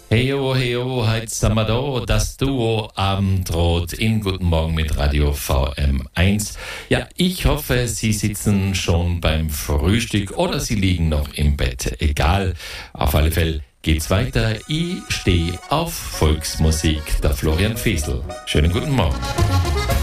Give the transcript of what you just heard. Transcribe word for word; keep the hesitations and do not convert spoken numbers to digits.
Heyo, heyo, heute sind wir da, das Duo Abendrot in Guten Morgen mit Radio V M eins. Ja, ich hoffe, Sie sitzen schon beim Frühstück oder Sie liegen noch im Bett. Egal, auf alle Fälle geht's weiter. Ich stehe auf Volksmusik, der Florian Fesel. Schönen guten Morgen.